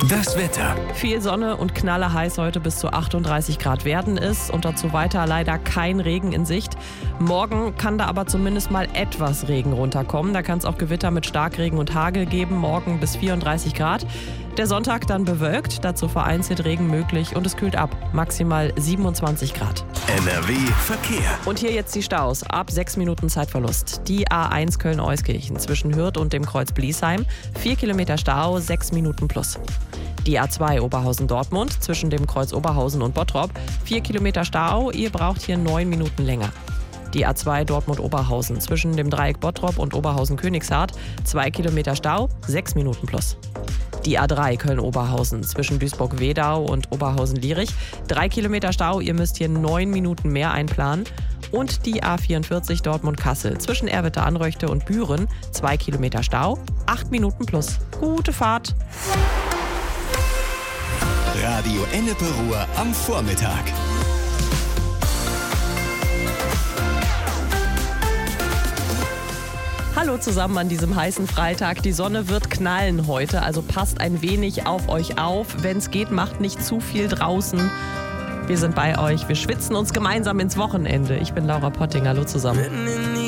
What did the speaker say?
Das Wetter. Viel Sonne und knallerheiß heute, bis zu 38 Grad werden es und dazu weiter leider kein Regen in Sicht. Morgen kann da aber zumindest mal etwas Regen runterkommen. Da kann es auch Gewitter mit Starkregen und Hagel geben, morgen bis 34 Grad. Der Sonntag dann bewölkt, dazu vereinzelt Regen möglich und es kühlt ab, maximal 27 Grad. NRW Verkehr. Und hier jetzt die Staus, ab 6 Minuten Zeitverlust. Die A1 Köln-Euskirchen zwischen Hürth und dem Kreuz Bliesheim, 4 Kilometer Stau, 6 Minuten plus. Die A2 Oberhausen-Dortmund zwischen dem Kreuz Oberhausen und Bottrop, 4 Kilometer Stau, ihr braucht hier 9 Minuten länger. Die A2 Dortmund-Oberhausen zwischen dem Dreieck Bottrop und Oberhausen-Königshardt, 2 Kilometer Stau, 6 Minuten plus. Die A3 Köln-Oberhausen zwischen Duisburg-Wedau und Oberhausen-Lierich, 3 Kilometer Stau, ihr müsst hier 9 Minuten mehr einplanen. Und die A44 Dortmund-Kassel zwischen Erwitte-Anröchte und Büren, 2 Kilometer Stau, 8 Minuten plus. Gute Fahrt! Radio Ennepe Ruhr am Vormittag. Hallo zusammen an diesem heißen Freitag. Die Sonne wird knallen heute, also passt ein wenig auf euch auf. Wenn es geht, macht nicht zu viel draußen. Wir sind bei euch, wir schwitzen uns gemeinsam ins Wochenende. Ich bin Laura Potting, hallo zusammen.